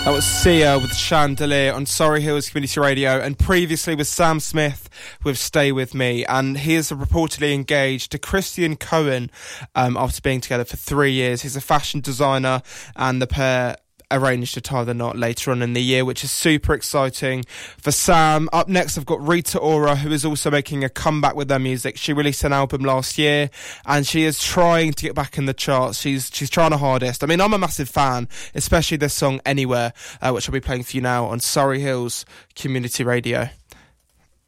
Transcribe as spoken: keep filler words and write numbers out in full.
That was Sia with Chandelier on Surrey Hills Community Radio, and previously was Sam Smith with Stay With Me. And he is reportedly engaged to Christian Cohen um, after being together for three years. He's a fashion designer, and the pair arranged to tie the knot later on in the year, which is super exciting for Sam. Up next, I've got Rita Ora, who is also making a comeback with her music. She released an album last year, and she is trying to get back in the charts. She's she's trying her hardest. I mean, I'm a massive fan, especially this song Anywhere, uh, which I'll be playing for you now on Surrey Hills Community Radio.